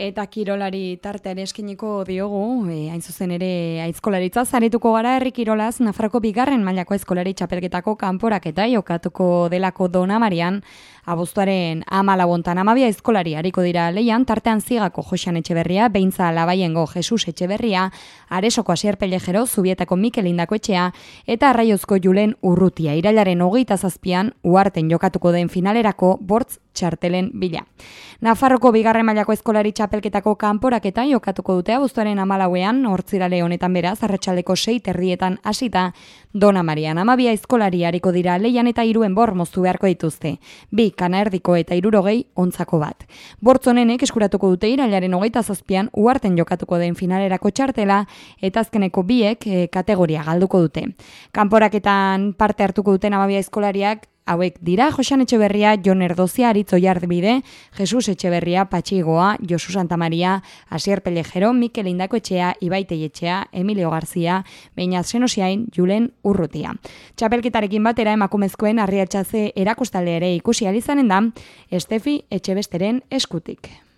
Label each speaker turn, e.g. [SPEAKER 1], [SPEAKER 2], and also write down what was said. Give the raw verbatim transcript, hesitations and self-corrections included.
[SPEAKER 1] Eta kirolari tartean eskiniko diogu, e, hain zuzen ere aizkolaritza zarituko gara herri kirolaz, Nafarroko bigarren mailako aizkolari txapelketako kanporaketa jokatuko delako Dona Marian, abuztuaren hamalauean hamabia aizkolari hariko dira leian, tartean Zigako Joxan Etxeberria, Beintza Labaiengo Jesus Etxeberria, Aresoko Asier Pelejero, Zubietako Mikel Indakoetxea eta Arraiozko Julen Urrutia. Irailaren hogeita zazpian uharten jokatuko den finalerako bortz txartelen bila. Nafarroko bigarren mailako aizkolari txapelketako kanporaketa jokatuko dute abuztuaren hamalauean, hortzirale honetan beraz, arratsaldeko sei erdietan hasita, Dona Marian hamabia aizkolari hariko dira leian eta hiruen bor moztu beharko dituzte. Bi kanaerdiko eta hirurogei ontzako bat. Bortz honenek eskuratuko dute irailaren hogeita zazpian uharten jokatuko den finalerako txartela eta azkeneko biek e, kategoria galduko dute. Kanporaketan parte hartuko duten hamabia aizkolariak hauek dira Joxan Etxeberria, Jon Erdozia, Aritz Oiarbide, Jesus Etxeberria, Patxigoa, Josu Santamaria, Asier Pelejero, Mikel Indakoetxea, Ibai Teietxea, Emilio Garzia, Beñat Senosiain, Julen Urrutia. Txapelketarekin batera emakumezkoen Arriatxaze erakostalde ere ikusi alizanen da, Estefi Etxebesteren eskutik.